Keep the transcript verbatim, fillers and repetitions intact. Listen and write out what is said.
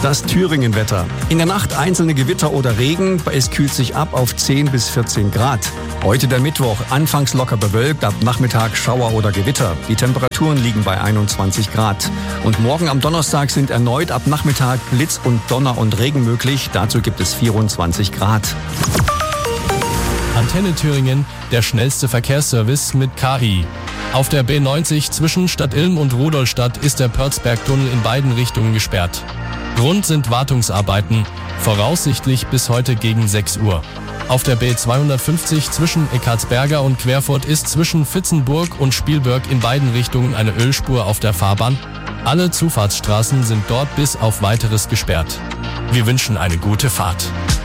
Das Thüringen-Wetter. In der Nacht einzelne Gewitter oder Regen. Es kühlt sich ab auf zehn bis vierzehn Grad. Heute der Mittwoch. Anfangs locker bewölkt, ab Nachmittag Schauer oder Gewitter. Die Temperaturen liegen bei einundzwanzig Grad. Und morgen am Donnerstag sind erneut ab Nachmittag Blitz und Donner und Regen möglich. Dazu gibt es vierundzwanzig Grad. Antenne Thüringen, der schnellste Verkehrsservice mit K I. Auf der B neunzig zwischen Stadtilm und Rudolstadt ist der Pörzbergtunnel in beiden Richtungen gesperrt. Grund sind Wartungsarbeiten, voraussichtlich bis heute gegen sechs Uhr. Auf der B zweihundertfünfzig zwischen Eckartsberger und Querfurt ist zwischen Vitzenburg und Spielberg in beiden Richtungen eine Ölspur auf der Fahrbahn. Alle Zufahrtsstraßen sind dort bis auf Weiteres gesperrt. Wir wünschen eine gute Fahrt.